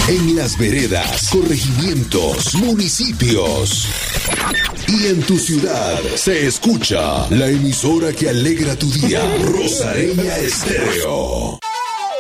En las veredas, corregimientos, municipios y en tu ciudad se escucha la emisora que alegra tu día. Rosareña Estéreo.